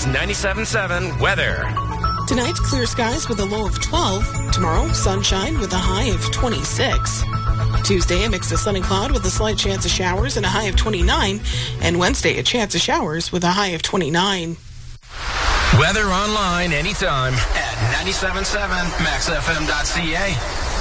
News 97.7 weather. Tonight, clear skies with a low of 12. Tomorrow, sunshine with a high of 26. Tuesday, a mix of sun and cloud with a slight chance of showers and a high of 29. And Wednesday, a chance of showers with a high of 29. Weather online anytime at 97.7 maxfm.ca.